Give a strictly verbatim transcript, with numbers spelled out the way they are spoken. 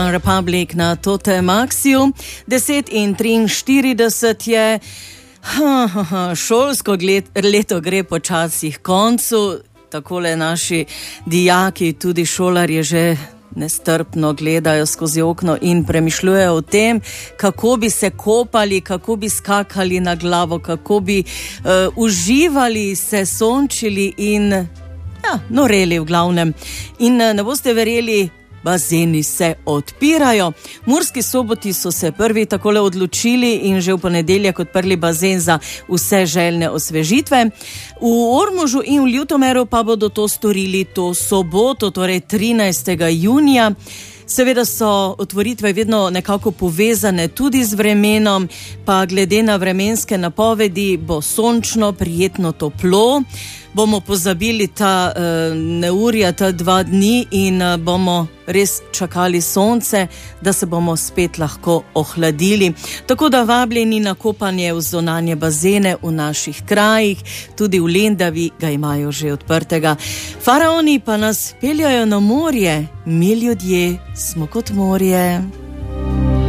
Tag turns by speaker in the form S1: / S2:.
S1: Republic na Tote Maxiju. deset in triinštirideset je, ha, ha, ha, šolsko leto gre počasi k koncu, takole naši dijaki, tudi šolarji že nestrpno gledajo skozi okno in premišljujejo o tem, kako bi se kopali, kako bi skakali na glavo, kako bi uh, uživali, se sončili in ja, noreli v glavnem. In uh, ne boste verjeli, bazeni se odpirajo. V Murski Soboti so se prvi takole odločili in že v ponedeljek odprli bazen za vse željne osvežitve. V Ormožu in v Ljutomeru pa bodo to storili to soboto, torej trinajstega junija. Seveda so otvoritve vedno nekako povezane tudi z vremenom, pa glede na vremenske napovedi bo sončno, prijetno toplo. Bomo pozabili ta uh, neurja, ta dva dni in uh, bomo res čakali sonce, da se bomo spet lahko ohladili. Tako da vabljeni na kopanje v zunanje bazene v naših krajih, tudi v Lendavi ga imajo že odprtega. Faraoni pa nas peljajo na morje, mi ljudje smo kot morje.